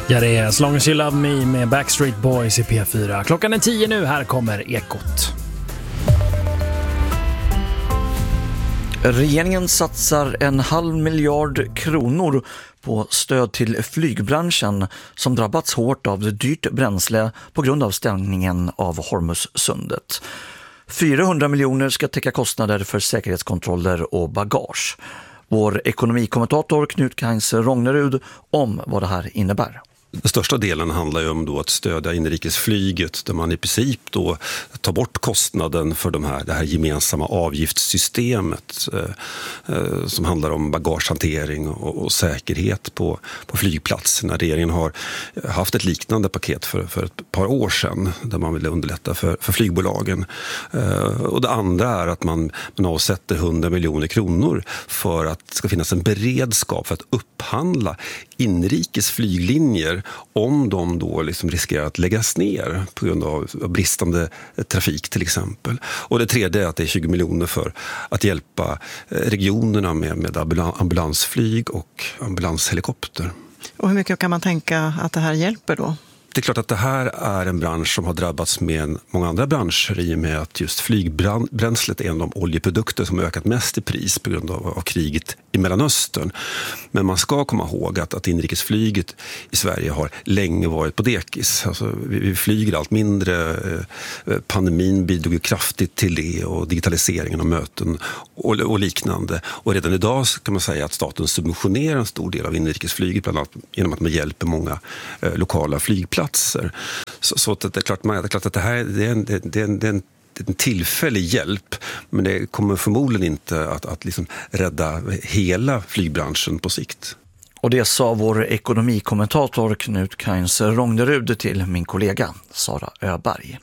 Ja, det är As Long As You Love Me med Backstreet Boys i P4. Klockan är 10 nu, här kommer Ekot. Regeringen satsar 1,5 miljard kronor på stöd till flygbranschen som drabbats hårt av dyrt bränsle på grund av stängningen av Hormuzsundet. 400 miljoner ska täcka kostnader för säkerhetskontroller och bagage. Vår ekonomikommentator Knut Kainz-Rognerud om vad det här innebär. Den största delen handlar ju om då att stödja inrikesflyget där man i princip då tar bort kostnaden för det här gemensamma avgiftssystemet som handlar om bagagehantering och säkerhet på flygplatserna. Regeringen har haft ett liknande paket för ett par år sedan där man ville underlätta för flygbolagen. Och det andra är att man avsätter 100 miljoner kronor för att det ska finnas en beredskap för att upphandla inrikes flyglinjer om de då liksom riskerar att läggas ner på grund av bristande trafik till exempel. Och det tredje är att det är 20 miljoner för att hjälpa regionerna med ambulansflyg och ambulanshelikopter. Och hur mycket kan man tänka att det här hjälper då? Det är klart att det här är en bransch som har drabbats med många andra branscher i och med att just flygbränslet är en av de oljeprodukter som har ökat mest i pris på grund av kriget i Mellanöstern. Men man ska komma ihåg att inrikesflyget i Sverige har länge varit på dekis. Alltså, vi flyger allt mindre. Pandemin bidrog kraftigt till det och digitaliseringen av möten och liknande. Och redan idag kan man säga att staten subventionerar en stor del av inrikesflyget bland annat genom att man hjälper många lokala flygplatser. Så det är klart att det här det är en tillfällig hjälp, men det kommer förmodligen inte att liksom rädda hela flygbranschen på sikt. Och det sa vår ekonomikommentator Knut Kainz-Rognerud till min kollega Sara Öberg.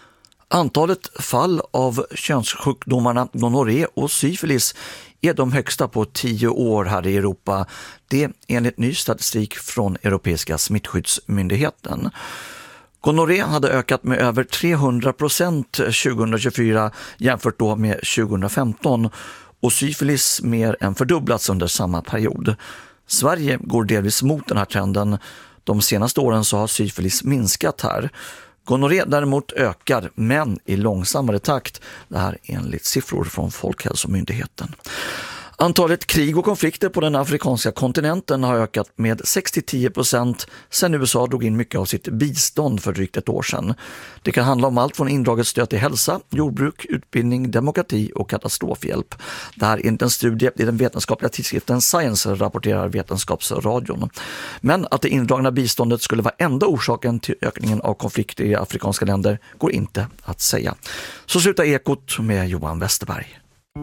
Antalet fall av könssjukdomarna gonorré och syfilis är de högsta på 10 år här i Europa. Det enligt ny statistik från Europeiska smittskyddsmyndigheten. Gonorré hade ökat med över 300% 2024 jämfört då med 2015 och syfilis mer än fördubblats under samma period. Sverige går delvis mot den här trenden. De senaste åren så har syfilis minskat här. Gonorré däremot ökar, men i långsammare takt. Det här enligt siffror från Folkhälsomyndigheten. Antalet krig och konflikter på den afrikanska kontinenten har ökat med 6-10% sedan USA drog in mycket av sitt bistånd för drygt ett år sedan. Det kan handla om allt från indraget stöd till hälsa, jordbruk, utbildning, demokrati och katastrofhjälp. Det här är inte en studie i den vetenskapliga tidskriften Science, rapporterar Vetenskapsradion. Men att det indragna biståndet skulle vara enda orsaken till ökningen av konflikter i afrikanska länder går inte att säga. Så slutar Ekot med Johan Westerberg.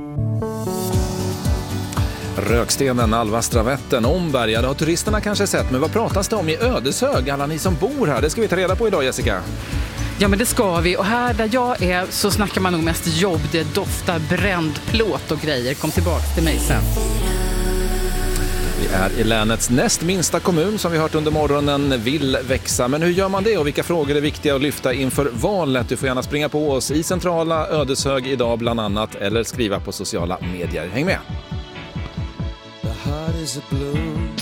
Rökstenen, Alvastra, Vättern, Omberga, det har turisterna kanske sett, men vad pratas det om i Ödeshög? Alla ni som bor här, det ska vi ta reda på idag, Jessica. Ja, men det ska vi. Och här där jag är så snackar man nog mest jobb. Det doftar bränd plåt och grejer. Kom tillbaka till mig sen. Vi är i länets näst minsta kommun som vi hört under morgonen vill växa. Men hur gör man det och vilka frågor är viktiga att lyfta inför valet? Du får gärna springa på oss i centrala Ödeshög idag bland annat eller skriva på sociala medier. Häng med!